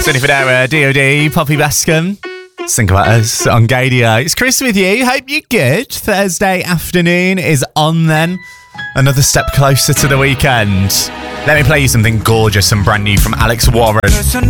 Ready for now, DOD, Poppy Bascom. Think about us on Gadio. It's Chris with you. Hope you're good. Thursday afternoon is on then. Another step closer to the weekend. Let me play you something gorgeous and brand new from Alex Warren.